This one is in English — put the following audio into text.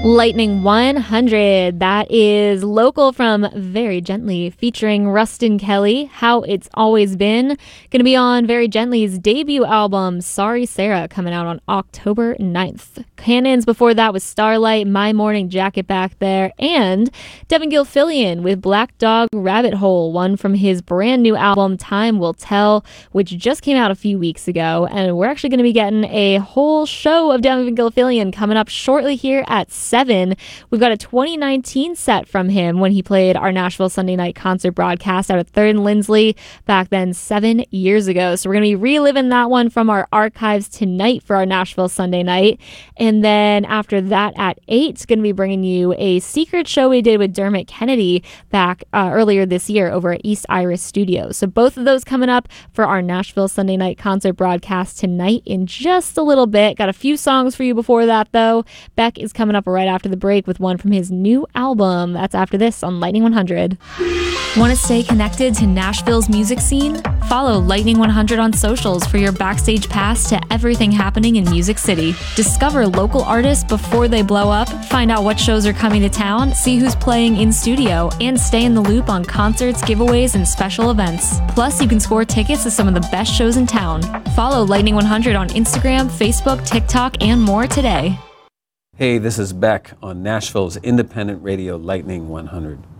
Lightning 100, that is local from Very Gently, featuring Rustin Kelly, How It's Always Been. Going to be on Very Gently's debut album, Sorry Sarah, coming out on October 9th. Cannons before that was Starlight, My Morning Jacket back there, and Devin Gilfillian with Black Dog Rabbit Hole, one from his brand new album, Time Will Tell, which just came out a few weeks ago. And we're actually going to be getting a whole show of Devin Gilfillian coming up shortly here at 7. We've got a 2019 set from him when he played our Nashville Sunday night concert broadcast out at 3rd and Lindsley back then 7 years ago. So we're going to be reliving that one from our archives tonight for our Nashville Sunday night. And then after that at 8, it's going to be bringing you a secret show we did with Dermot Kennedy back earlier this year over at East Iris Studios. So both of those coming up for our Nashville Sunday night concert broadcast tonight in just a little bit. Got a few songs for you before that, though. Beck is coming up right after the break with one from his new album. That's after this on Lightning 100. Want to stay connected to Nashville's music scene? Follow Lightning 100 on socials for your backstage pass to everything happening in Music City. Discover local artists before they blow up, find out what shows are coming to town, see who's playing in studio, and stay in the loop on concerts, giveaways, and special events. Plus, you can score tickets to some of the best shows in town. Follow Lightning 100 on Instagram, Facebook, TikTok, and more today. Hey, this is Beck on Nashville's independent radio Lightning 100.